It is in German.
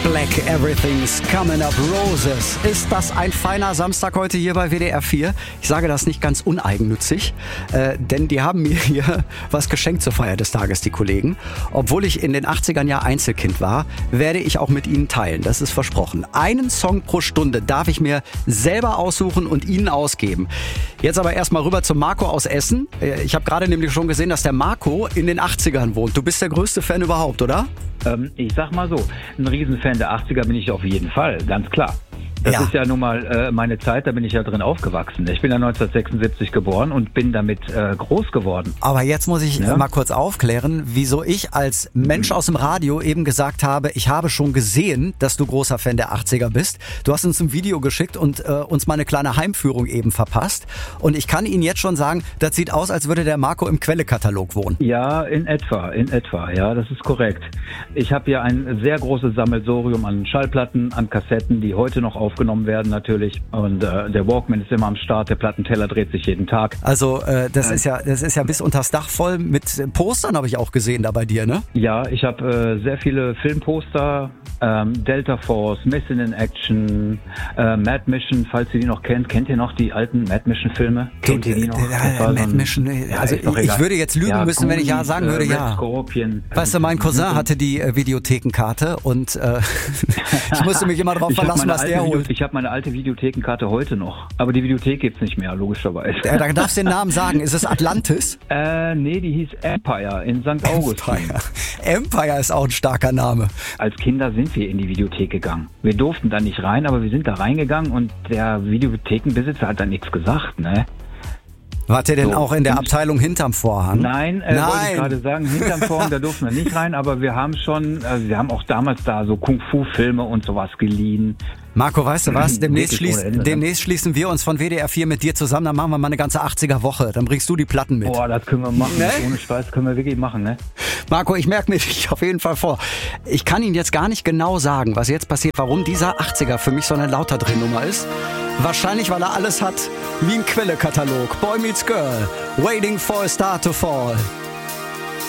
Black, Everything's Coming Up Roses. Ist das ein feiner Samstag heute hier bei WDR 4? Ich sage das nicht ganz uneigennützig, denn die haben mir hier was geschenkt zur Feier des Tages, die Kollegen. Obwohl ich in den 80ern ja Einzelkind war, werde ich auch mit ihnen teilen, das ist versprochen. Einen Song pro Stunde darf ich mir selber aussuchen und ihnen ausgeben. Jetzt aber erstmal rüber zum Marco aus Essen. Ich habe gerade nämlich schon gesehen, dass der Marco in den 80ern wohnt. Du bist der größte Fan überhaupt, oder? Ich sag mal so, ein Riesenfan der 80er bin ich auf jeden Fall, ganz klar. Das ist ja nun mal meine Zeit, da bin ich ja drin aufgewachsen. Ich bin ja 1976 geboren und bin damit groß geworden. Aber jetzt muss ich mal kurz aufklären, wieso ich als Mensch aus dem Radio eben gesagt habe, ich habe schon gesehen, dass du großer Fan der 80er bist. Du hast uns ein Video geschickt und uns mal eine kleine Heimführung eben verpasst. Und ich kann Ihnen jetzt schon sagen, das sieht aus, als würde der Marco im Quelle-Katalog wohnen. Ja, in etwa, ja, das ist korrekt. Ich habe hier ein sehr großes Sammelsurium an Schallplatten, an Kassetten, die heute noch aufgenommen werden natürlich. Und der Walkman ist immer am Start, der Plattenteller dreht sich jeden Tag. Also das ist ja bis unters Dach voll mit Postern, habe ich auch gesehen da bei dir, ne? Ja, ich habe sehr viele Filmposter, Delta Force, Missing in Action, Mad Mission, falls ihr die noch kennt. Kennt ihr noch die alten Mad Mission Filme? Kennt ihr die noch? Mad Mission, also ich würde jetzt lügen müssen, wenn ich ja sagen würde, ja. Scorpion. Weißt du, mein Cousin hatte die Videothekenkarte und ich musste mich immer darauf verlassen, was der holt. Ich habe meine alte Videothekenkarte heute noch, aber die Videothek gibt's nicht mehr, logischerweise. Da darfst du den Namen sagen. Ist es Atlantis? Nee, die hieß Empire in St. Augustin. Empire ist auch ein starker Name. Als Kinder sind wir in die Videothek gegangen. Wir durften da nicht rein, aber wir sind da reingegangen und der Videothekenbesitzer hat da nichts gesagt, ne? Wart ihr denn auch in der Abteilung hinterm Vorhang? Nein, wollte ich gerade sagen, hinterm Vorhang, da durften wir nicht rein, aber wir haben auch damals da so Kung-Fu-Filme und sowas geliehen. Marco, weißt du was? Demnächst schließen wir uns von WDR 4 mit dir zusammen, dann machen wir mal eine ganze 80er-Woche. Dann bringst du die Platten mit. Boah, das können wir machen. Ne? Ohne Spaß können wir wirklich machen, ne? Marco, ich merke mir dich auf jeden Fall vor. Ich kann Ihnen jetzt gar nicht genau sagen, was jetzt passiert, warum dieser 80er für mich so eine Lauterdrehnummer ist. Wahrscheinlich, weil er alles hat wie ein Quelle-Katalog. Boy Meets Girl, Waiting for a Star to Fall.